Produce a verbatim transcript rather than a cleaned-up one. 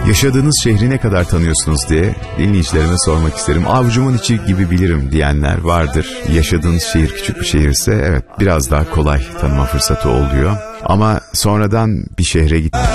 Yaşadığınız şehri ne kadar tanıyorsunuz diye dinleyicilerime sormak isterim. Avucumun içi gibi bilirim diyenler vardır. Yaşadığınız şehir küçük bir şehirse evet biraz daha kolay tanıma fırsatı oluyor. Ama sonradan bir şehre git.